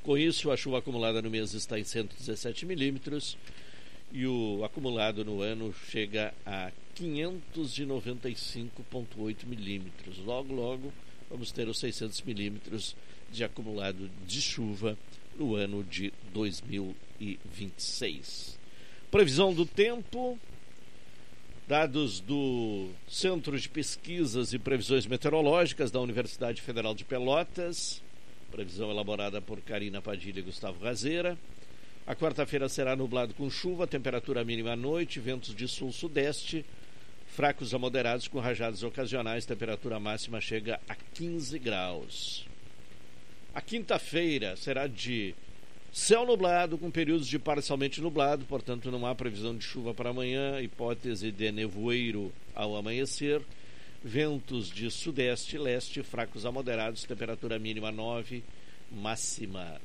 Com isso, a chuva acumulada no mês está em 117 milímetros e o acumulado no ano chega a 595,8 milímetros. Logo, logo, vamos ter os 600 milímetros de acumulado de chuva no ano de 2026. Previsão do tempo, dados do Centro de Pesquisas e Previsões Meteorológicas da Universidade Federal de Pelotas, previsão elaborada por Karina Padilha e Gustavo Razeira. A quarta-feira será nublado com chuva, temperatura mínima à noite, ventos de sul-sudeste, fracos a moderados com rajadas ocasionais, temperatura máxima chega a 15 graus. A quinta-feira será de céu nublado com períodos de parcialmente nublado, portanto não há previsão de chuva para amanhã, hipótese de nevoeiro ao amanhecer, ventos de sudeste e leste, fracos a moderados, temperatura mínima 9, máxima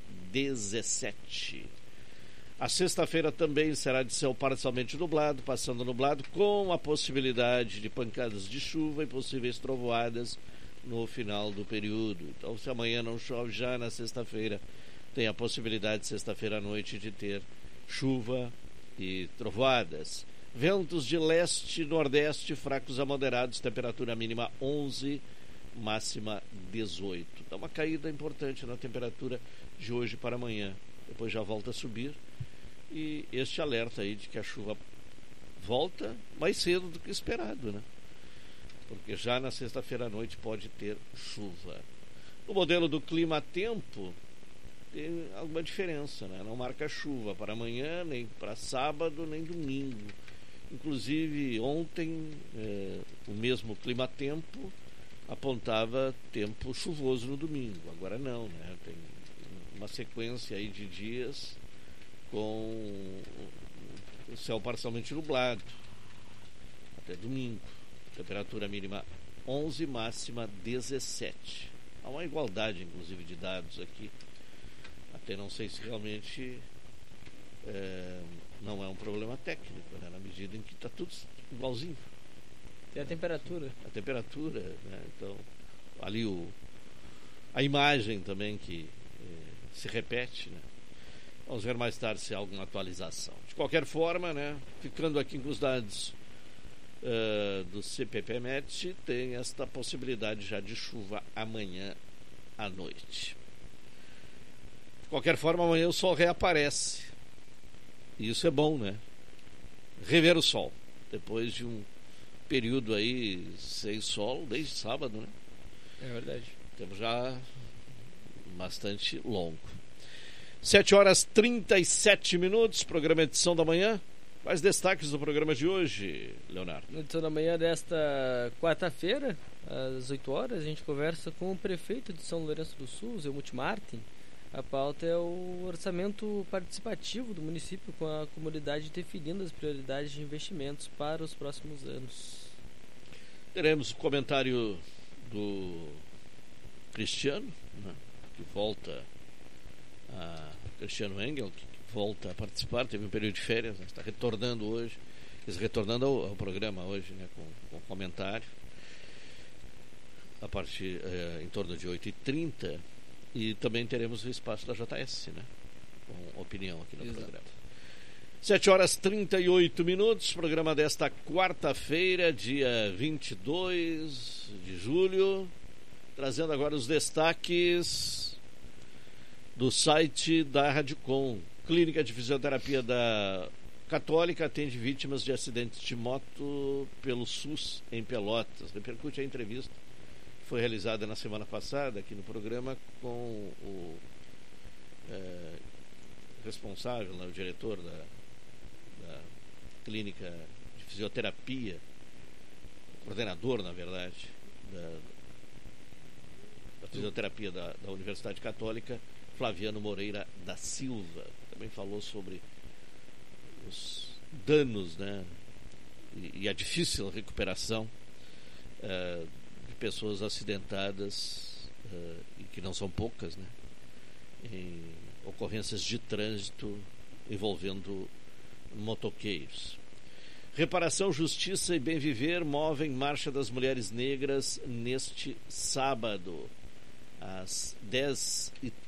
17. A sexta-feira também será de céu parcialmente nublado, passando nublado, com a possibilidade de pancadas de chuva e possíveis trovoadas no final do período. Então, se amanhã não chove, já na sexta-feira tem a possibilidade, sexta-feira à noite, de ter chuva e trovoadas. Ventos de leste e nordeste, fracos a moderados, temperatura mínima 11, máxima 18. Dá uma caída importante na temperatura de hoje para amanhã. Depois já volta a subir. E este alerta aí de que a chuva volta mais cedo do que esperado, né? Porque já na sexta-feira à noite pode ter chuva. O modelo do clima-tempo tem alguma diferença, né? Não marca chuva para amanhã, nem para sábado, nem domingo. Inclusive, ontem, o mesmo clima-tempo apontava tempo chuvoso no domingo. Agora não, né? Tem uma sequência aí de dias com o céu parcialmente nublado até domingo. Temperatura mínima 11, máxima 17. Há uma igualdade, inclusive, de dados aqui. Até não sei se realmente não é um problema técnico, né? Na medida em que está tudo igualzinho. Tem a temperatura. A temperatura, né? Então, ali a imagem também que se repete, né? Vamos ver mais tarde se há alguma atualização. De qualquer forma, né? Ficando aqui com os dados do CPPMet, tem esta possibilidade já de chuva amanhã à noite. De qualquer forma, amanhã o sol reaparece. E isso é bom, né? Rever o sol. Depois de um período aí sem sol, desde sábado, né? É verdade. Tempo já bastante longo. 7h37, programa Edição da Manhã. Quais destaques do programa de hoje, Leonardo? Na edição da manhã desta quarta-feira, às 8 horas, a gente conversa com o prefeito de São Lourenço do Sul, Zilmut Martin. A pauta é o orçamento participativo do município, com a comunidade definindo as prioridades de investimentos para os próximos anos. Teremos o comentário do Cristiano, né, que volta Cristiano Engel, que volta a participar, teve um período de férias, né, está retornando hoje, retornando ao programa hoje, né, com comentário, a partir em torno de 8h30, e também teremos o espaço da JS, né, com opinião aqui no Exato. programa. 7h38, programa desta quarta-feira, dia 22 de julho, trazendo agora os destaques do site da Radicom. Clínica de Fisioterapia da Católica atende vítimas de acidentes de moto pelo SUS em Pelotas. Repercute a entrevista que foi realizada na semana passada aqui no programa com o responsável, né, o diretor da Clínica de Fisioterapia, o coordenador, na verdade, da Fisioterapia da Universidade Católica, Flaviano Moreira da Silva. Também falou sobre os danos, né, e a difícil recuperação de pessoas acidentadas, e que não são poucas, né, em ocorrências de trânsito envolvendo motoqueiros. Reparação, Justiça e Bem Viver movem Marcha das Mulheres Negras neste sábado, às 10h30.